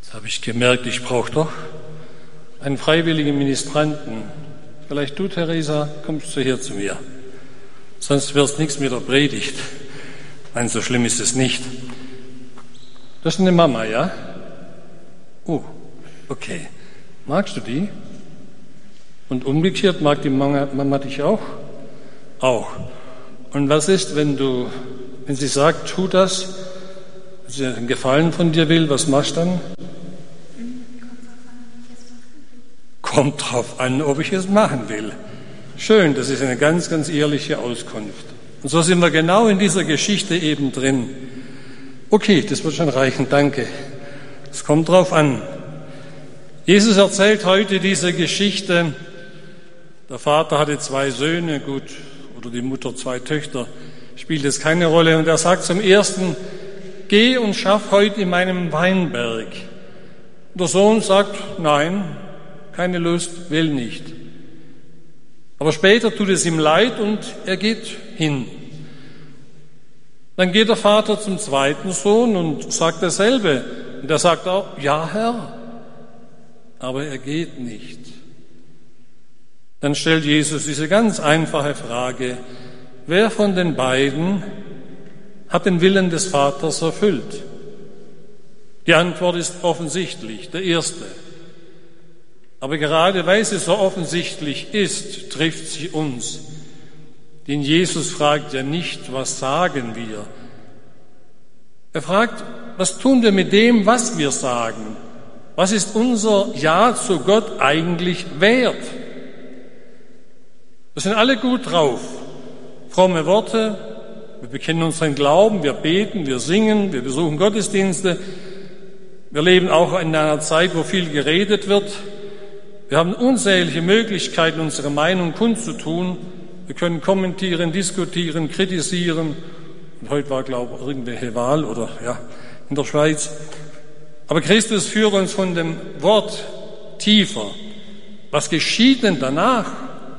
Habe ich gemerkt, ich brauche doch einen freiwilligen Ministranten. Vielleicht du, Theresa, kommst du hier zu mir. Sonst wird es nichts mit der Predigt. Nein, so schlimm ist es nicht. Das ist eine Mama, ja? Oh, okay. Magst du die? Und umgekehrt, mag die Mama dich auch? Auch. Und was ist, wenn sie sagt, tu das, wenn sie einen Gefallen von dir will, was machst du dann? Kommt drauf an, ob ich es machen will. Schön, das ist eine ganz, ganz ehrliche Auskunft. Und so sind wir genau in dieser Geschichte eben drin. Okay, das wird schon reichen, danke. Es kommt drauf an. Jesus erzählt heute diese Geschichte. Der Vater hatte 2 Söhne, gut, oder die Mutter 2 Töchter, spielt es keine Rolle. Und er sagt zum ersten, geh und schaff heute in meinem Weinberg. Der Sohn sagt, nein, keine Lust, will nicht. Aber später tut es ihm leid und er geht hin. Dann geht der Vater zum zweiten Sohn und sagt dasselbe. Und er sagt auch, ja Herr, aber er geht nicht. Dann stellt Jesus diese ganz einfache Frage, wer von den beiden hat den Willen des Vaters erfüllt? Die Antwort ist offensichtlich, der erste. Aber gerade weil sie so offensichtlich ist, trifft sie uns. Denn Jesus fragt ja nicht, was sagen wir? Er fragt, was tun wir mit dem, was wir sagen? Was ist unser Ja zu Gott eigentlich wert? Wir sind alle gut drauf. Fromme Worte, wir bekennen unseren Glauben, wir beten, wir singen, wir besuchen Gottesdienste. Wir leben auch in einer Zeit, wo viel geredet wird. Wir haben unzählige Möglichkeiten, unsere Meinung kundzutun. Wir können kommentieren, diskutieren, kritisieren. Und heute war, glaube ich, irgendwelche Wahl oder in der Schweiz. Aber Christus führt uns von dem Wort tiefer. Was geschieht denn danach?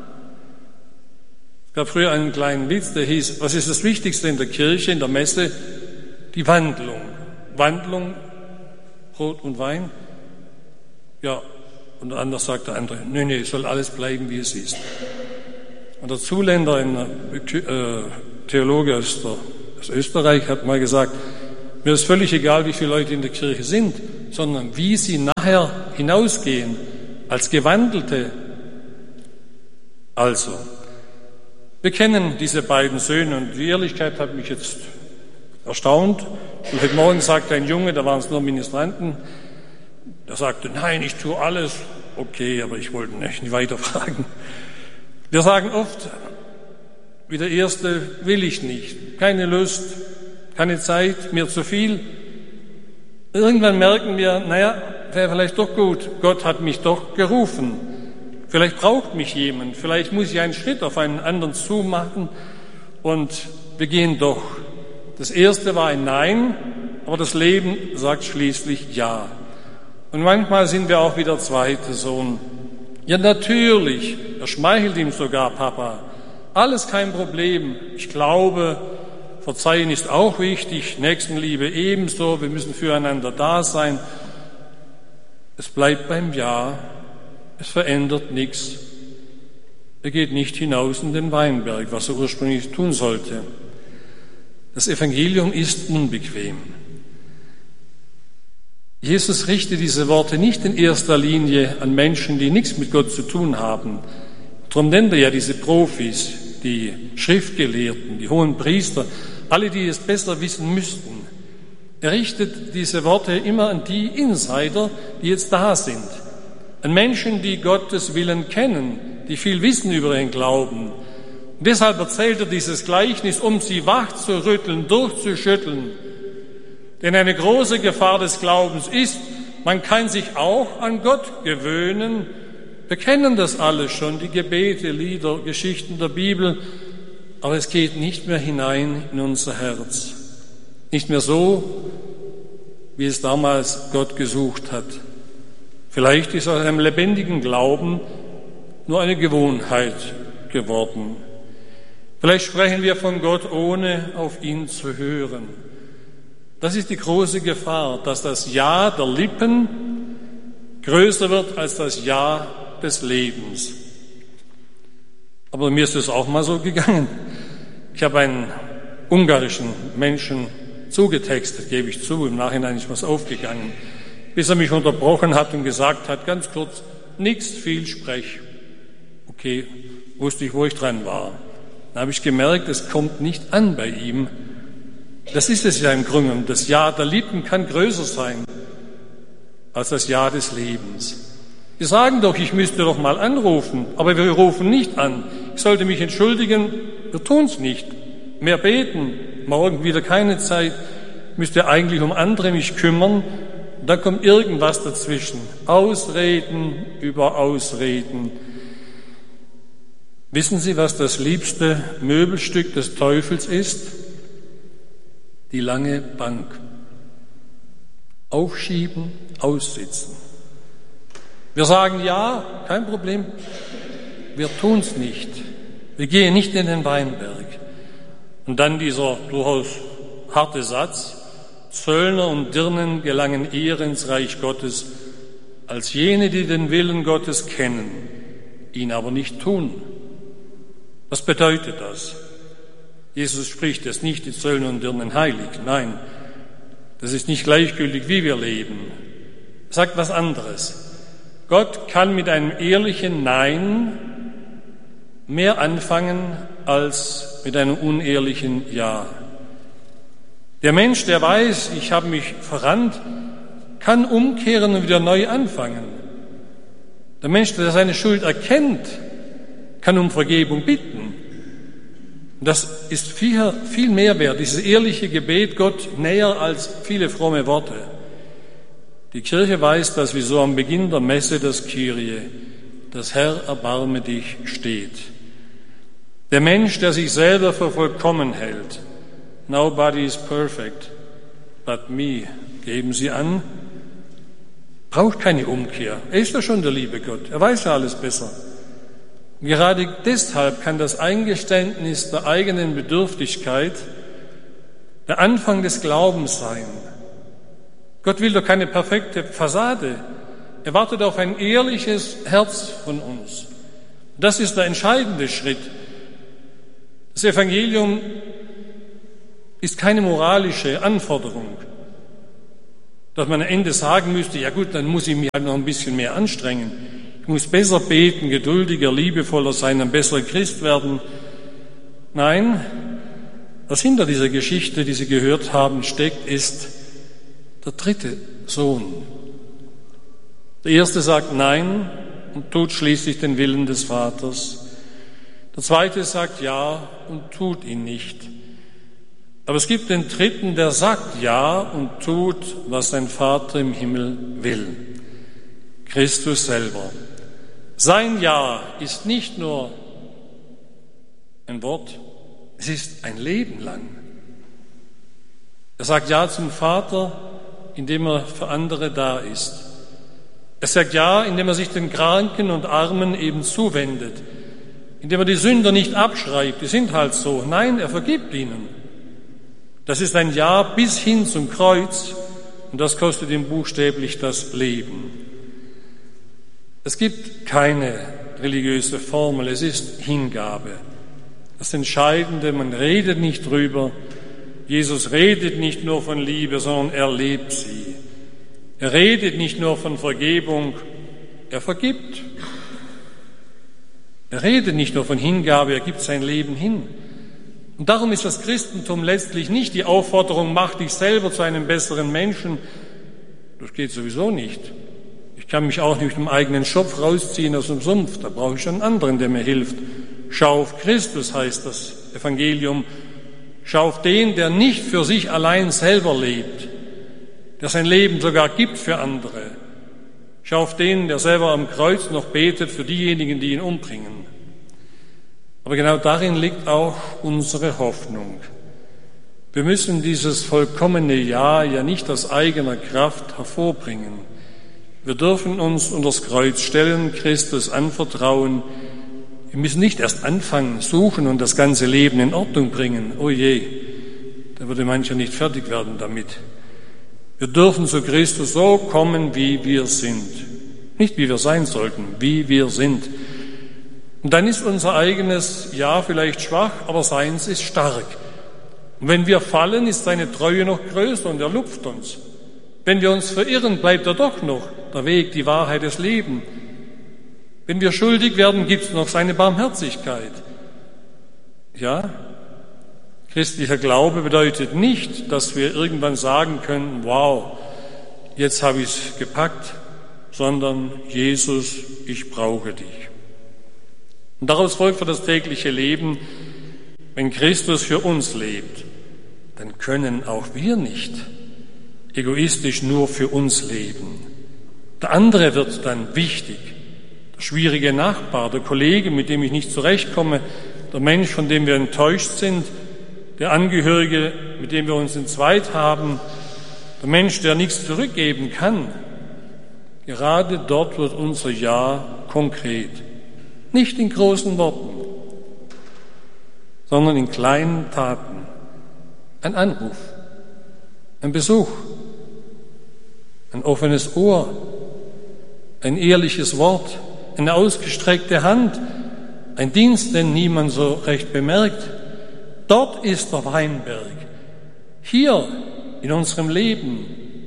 Es gab früher einen kleinen Witz, der hieß, was ist das Wichtigste in der Kirche, in der Messe? Die Wandlung. Wandlung, Brot und Wein? Ja. Und anders sagt der andere, nee, soll alles bleiben, wie es ist. Und der Zuländer, ein Theologe aus Österreich, hat mal gesagt, mir ist völlig egal, wie viele Leute in der Kirche sind, sondern wie sie nachher hinausgehen als Gewandelte. Also, wir kennen diese beiden Söhne und die Ehrlichkeit hat mich jetzt erstaunt. Und heute Morgen sagte ein Junge, da waren es nur Ministranten, der sagte, nein, ich tue alles. Okay, aber ich wollte nicht weiter fragen. Wir sagen oft, wie der Erste, will ich nicht. Keine Lust, keine Zeit, mir zu viel. Irgendwann merken wir, wäre vielleicht doch gut. Gott hat mich doch gerufen. Vielleicht braucht mich jemand. Vielleicht muss ich einen Schritt auf einen anderen zu machen. Und wir gehen doch. Das Erste war ein Nein, aber das Leben sagt schließlich Ja. Und manchmal sind wir auch wie der zweite Sohn. Ja, natürlich, er schmeichelt ihm sogar, Papa. Alles kein Problem. Ich glaube, Verzeihen ist auch wichtig, Nächstenliebe ebenso, wir müssen füreinander da sein. Es bleibt beim Ja, es verändert nichts. Er geht nicht hinaus in den Weinberg, was er ursprünglich tun sollte. Das Evangelium ist unbequem. Jesus richtet diese Worte nicht in erster Linie an Menschen, die nichts mit Gott zu tun haben. Darum nennt er ja diese Profis, die Schriftgelehrten, die hohen Priester, alle, die es besser wissen müssten. Er richtet diese Worte immer an die Insider, die jetzt da sind. An Menschen, die Gottes Willen kennen, die viel wissen über den Glauben. Und deshalb erzählt er dieses Gleichnis, um sie wach zu rütteln, durchzuschütteln. Denn eine große Gefahr des Glaubens ist, man kann sich auch an Gott gewöhnen. Wir kennen das alles schon, die Gebete, Lieder, Geschichten der Bibel, aber es geht nicht mehr hinein in unser Herz. Nicht mehr so, wie es damals Gott gesucht hat. Vielleicht ist aus einem lebendigen Glauben nur eine Gewohnheit geworden. Vielleicht sprechen wir von Gott, ohne auf ihn zu hören. Das ist die große Gefahr, dass das Ja der Lippen größer wird als das Ja des Lebens. Aber mir ist es auch mal so gegangen. Ich habe einen ungarischen Menschen zugetextet, gebe ich zu, im Nachhinein ist was aufgegangen, bis er mich unterbrochen hat und gesagt hat, ganz kurz, nichts viel Sprech. Okay, wusste ich, wo ich dran war. Dann habe ich gemerkt, es kommt nicht an bei ihm. Das ist es ja im Grunde. Das Ja der Lippen kann größer sein als das Ja des Lebens. Wir sagen doch, ich müsste doch mal anrufen, aber wir rufen nicht an. Ich sollte mich entschuldigen, wir tun es nicht. Mehr beten, morgen wieder keine Zeit, müsste eigentlich um andere mich kümmern. Und dann kommt irgendwas dazwischen. Ausreden über Ausreden. Wissen Sie, was das liebste Möbelstück des Teufels ist? Die lange Bank. Aufschieben, aussitzen. Wir sagen ja, kein Problem. Wir tun's nicht. Wir gehen nicht in den Weinberg. Und dann dieser durchaus harte Satz: Zöllner und Dirnen gelangen eher ins Reich Gottes als jene, die den Willen Gottes kennen, ihn aber nicht tun. Was bedeutet das? Jesus spricht es nicht, die Zöllner und Dirnen heilig. Nein, das ist nicht gleichgültig, wie wir leben. Er sagt was anderes. Gott kann mit einem ehrlichen Nein mehr anfangen als mit einem unehrlichen Ja. Der Mensch, der weiß, ich habe mich verrannt, kann umkehren und wieder neu anfangen. Der Mensch, der seine Schuld erkennt, kann um Vergebung bitten. Und das ist viel mehr wert, dieses ehrliche Gebet Gott näher als viele fromme Worte. Die Kirche weiß, dass wie so am Beginn der Messe das Kyrie, das Herr erbarme dich, steht. Der Mensch, der sich selber für vollkommen hält, nobody is perfect, but me, geben Sie an, braucht keine Umkehr. Er ist ja schon der liebe Gott, er weiß ja alles besser. Und gerade deshalb kann das Eingeständnis der eigenen Bedürftigkeit der Anfang des Glaubens sein. Gott will doch keine perfekte Fassade. Er wartet auf ein ehrliches Herz von uns. Das ist der entscheidende Schritt. Das Evangelium ist keine moralische Anforderung, dass man am Ende sagen müsste, ja gut, dann muss ich mich halt noch ein bisschen mehr anstrengen. Ich muss besser beten, geduldiger, liebevoller sein, ein besserer Christ werden. Nein, was hinter dieser Geschichte, die Sie gehört haben, steckt, ist der dritte Sohn. Der erste sagt Nein und tut schließlich den Willen des Vaters. Der zweite sagt Ja und tut ihn nicht. Aber es gibt den dritten, der sagt Ja und tut, was sein Vater im Himmel will. Christus selber. Sein Ja ist nicht nur ein Wort, es ist ein Leben lang. Er sagt Ja zum Vater, indem er für andere da ist. Er sagt Ja, indem er sich den Kranken und Armen eben zuwendet, indem er die Sünder nicht abschreibt, die sind halt so. Nein, er vergibt ihnen. Das ist ein Ja bis hin zum Kreuz und das kostet ihm buchstäblich das Leben. Es gibt keine religiöse Formel, es ist Hingabe. Das Entscheidende, man redet nicht drüber. Jesus redet nicht nur von Liebe, sondern er lebt sie. Er redet nicht nur von Vergebung, er vergibt. Er redet nicht nur von Hingabe, er gibt sein Leben hin. Und darum ist das Christentum letztlich nicht die Aufforderung, mach dich selber zu einem besseren Menschen. Das geht sowieso nicht. Ich kann mich auch nicht mit dem eigenen Schopf rausziehen aus dem Sumpf, da brauche ich schon einen anderen, der mir hilft. Schau auf Christus, heißt das Evangelium. Schau auf den, der nicht für sich allein selber lebt, der sein Leben sogar gibt für andere. Schau auf den, der selber am Kreuz noch betet für diejenigen, die ihn umbringen. Aber genau darin liegt auch unsere Hoffnung. Wir müssen dieses vollkommene Ja ja nicht aus eigener Kraft hervorbringen. Wir dürfen uns unter das Kreuz stellen, Christus anvertrauen. Wir müssen nicht erst anfangen, suchen und das ganze Leben in Ordnung bringen. Oh je, da würde mancher nicht fertig werden damit. Wir dürfen zu Christus so kommen, wie wir sind. Nicht wie wir sein sollten, wie wir sind. Und dann ist unser eigenes Ja vielleicht schwach, aber seins ist stark. Und wenn wir fallen, ist seine Treue noch größer und er lupft uns. Wenn wir uns verirren, bleibt er doch noch der Weg, die Wahrheit, das Leben. Wenn wir schuldig werden, gibt es noch seine Barmherzigkeit. Ja, christlicher Glaube bedeutet nicht, dass wir irgendwann sagen können, wow, jetzt habe ich es gepackt, sondern Jesus, ich brauche dich. Und daraus folgt für das tägliche Leben, wenn Christus für uns lebt, dann können auch wir nicht egoistisch nur für uns leben. Der andere wird dann wichtig, der schwierige Nachbar, der Kollege, mit dem ich nicht zurechtkomme, der Mensch, von dem wir enttäuscht sind, der Angehörige, mit dem wir uns entzweit haben, der Mensch, der nichts zurückgeben kann. Gerade dort wird unser Ja konkret. Nicht in großen Worten, sondern in kleinen Taten. Ein Anruf, ein Besuch, ein offenes Ohr, ein ehrliches Wort, eine ausgestreckte Hand, ein Dienst, den niemand so recht bemerkt. Dort ist der Weinberg, hier in unserem Leben.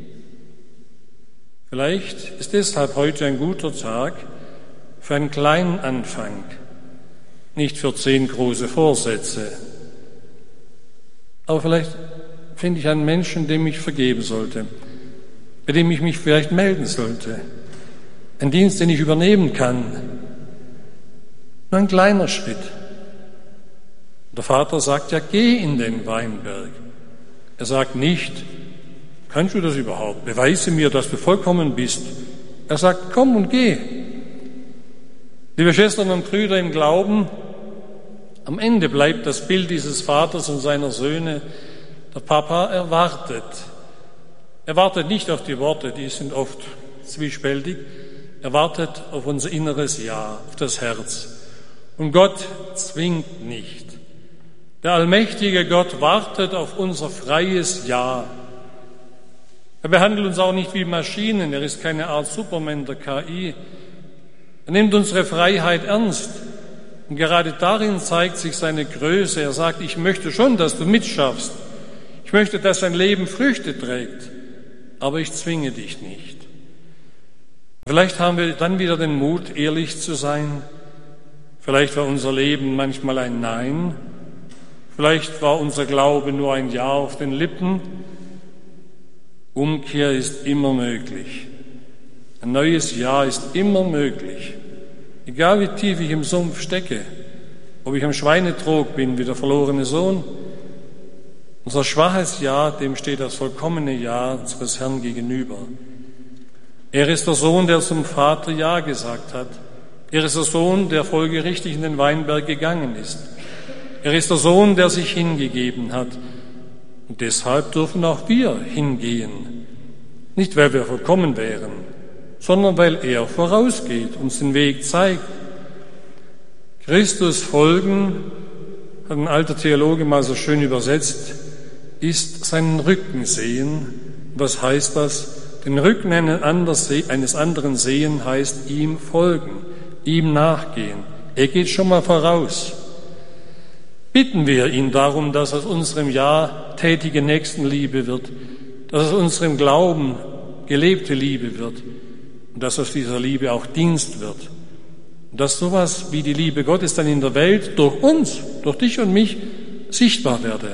Vielleicht ist deshalb heute ein guter Tag für einen kleinen Anfang, nicht für 10 große Vorsätze. Aber vielleicht finde ich einen Menschen, dem ich vergeben sollte, bei dem ich mich vielleicht melden sollte. Ein Dienst, den ich übernehmen kann. Nur ein kleiner Schritt. Der Vater sagt ja, geh in den Weinberg. Er sagt nicht, kannst du das überhaupt? Beweise mir, dass du vollkommen bist. Er sagt, komm und geh. Liebe Schwestern und Brüder im Glauben, am Ende bleibt das Bild dieses Vaters und seiner Söhne. Der Papa erwartet. Er wartet nicht auf die Worte, die sind oft zwiespältig. Er wartet auf unser inneres Ja, auf das Herz. Und Gott zwingt nicht. Der allmächtige Gott wartet auf unser freies Ja. Er behandelt uns auch nicht wie Maschinen. Er ist keine Art Superman der KI. Er nimmt unsere Freiheit ernst. Und gerade darin zeigt sich seine Größe. Er sagt, ich möchte schon, dass du mitschaffst. Ich möchte, dass dein Leben Früchte trägt. Aber ich zwinge dich nicht. Vielleicht haben wir dann wieder den Mut, ehrlich zu sein. Vielleicht war unser Leben manchmal ein Nein. Vielleicht war unser Glaube nur ein Ja auf den Lippen. Umkehr ist immer möglich. Ein neues Ja ist immer möglich. Egal wie tief ich im Sumpf stecke, ob ich am Schweinetrog bin wie der verlorene Sohn. Unser schwaches Ja, dem steht das vollkommene Ja unseres Herrn gegenüber. Er ist der Sohn, der zum Vater Ja gesagt hat. Er ist der Sohn, der folgerichtig in den Weinberg gegangen ist. Er ist der Sohn, der sich hingegeben hat. Und deshalb dürfen auch wir hingehen. Nicht, weil wir vollkommen wären, sondern weil er vorausgeht, uns den Weg zeigt. Christus folgen, hat ein alter Theologe mal so schön übersetzt, ist seinen Rücken sehen. Was heißt das? Den Rücken eines anderen sehen heißt ihm folgen, ihm nachgehen. Er geht schon mal voraus. Bitten wir ihn darum, dass aus unserem Ja tätige Nächstenliebe wird, dass aus unserem Glauben gelebte Liebe wird und dass aus dieser Liebe auch Dienst wird. Und dass sowas wie die Liebe Gottes dann in der Welt durch uns, durch dich und mich sichtbar werde.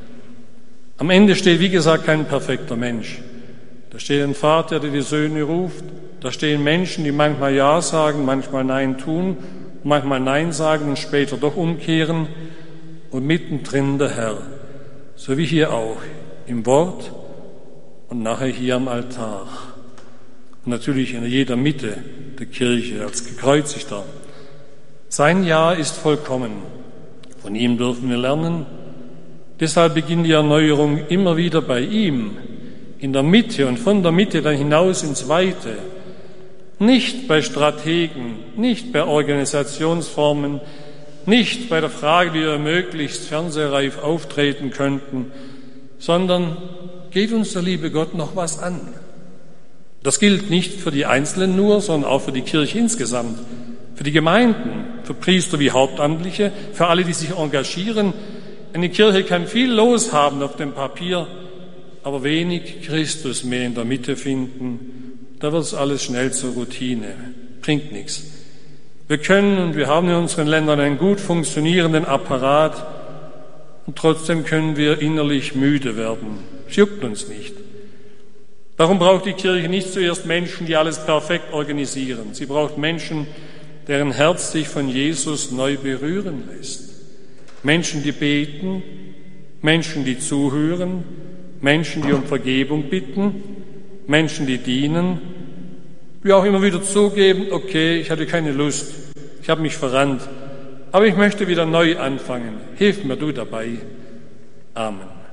Am Ende steht, wie gesagt, kein perfekter Mensch. Da steht ein Vater, der die Söhne ruft. Da stehen Menschen, die manchmal Ja sagen, manchmal Nein tun, manchmal Nein sagen und später doch umkehren. Und mittendrin der Herr, so wie hier auch, im Wort und nachher hier am Altar. Und natürlich in jeder Mitte der Kirche als Gekreuzigter. Sein Ja ist vollkommen. Von ihm dürfen wir lernen. Deshalb beginnt die Erneuerung immer wieder bei ihm, in der Mitte und von der Mitte dann hinaus ins Weite. Nicht bei Strategen, nicht bei Organisationsformen, nicht bei der Frage, wie wir möglichst fernsehreif auftreten könnten, sondern geht uns der liebe Gott noch was an. Das gilt nicht für die Einzelnen nur, sondern auch für die Kirche insgesamt, für die Gemeinden, für Priester wie Hauptamtliche, für alle, die sich engagieren. Eine Kirche kann viel los haben auf dem Papier, aber wenig Christus mehr in der Mitte finden. Da wird es alles schnell zur Routine, bringt nichts. Wir können und wir haben in unseren Ländern einen gut funktionierenden Apparat und trotzdem können wir innerlich müde werden. Es juckt uns nicht. Darum braucht die Kirche nicht zuerst Menschen, die alles perfekt organisieren. Sie braucht Menschen, deren Herz sich von Jesus neu berühren lässt. Menschen, die beten, Menschen, die zuhören, Menschen, die um Vergebung bitten, Menschen, die dienen, die auch immer wieder zugeben, okay, ich hatte keine Lust, ich habe mich verrannt, aber ich möchte wieder neu anfangen. Hilf mir du dabei. Amen.